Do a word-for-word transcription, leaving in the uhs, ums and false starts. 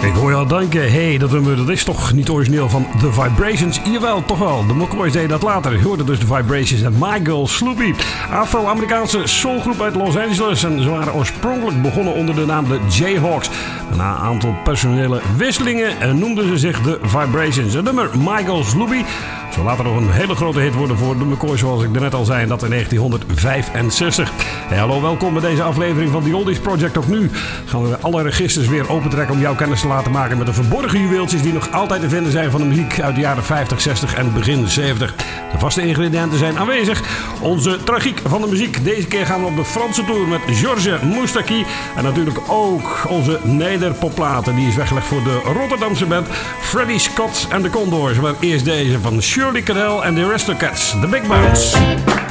Ik hoor je al denken, hé, hey, dat nummer dat is toch niet origineel van The Vibrations? Jawel, toch wel. De McCoys deden dat later. Je hoorde dus The Vibrations en My Girl Sloopy. Afro-Amerikaanse soulgroep uit Los Angeles. En ze waren oorspronkelijk begonnen onder de naam de Jayhawks. Na een aantal personele wisselingen noemden ze zich The Vibrations. Het nummer My Girl Sloopy zou later nog een hele grote hit worden voor de McCoys, zoals ik net al zei, en dat in negentienhonderdvijfenzestig. Hey, hallo, welkom bij deze aflevering van The Oldies Project. Ook nu gaan we alle registers weer opentrekken om jouw kennis te laten maken met de verborgen juweeltjes die nog altijd te vinden zijn van de muziek uit de jaren vijftig, zestig en begin zeventig. De vaste ingrediënten zijn aanwezig. Onze tragiek van de muziek. Deze keer gaan we op de Franse tour met Georges Moustaki. En natuurlijk ook onze nederpopplaten. Die is weggelegd voor de Rotterdamse band Freddie Scott en de Condors. Maar eerst deze van Shirley Cadell en de Aristocats. The Big Bounce.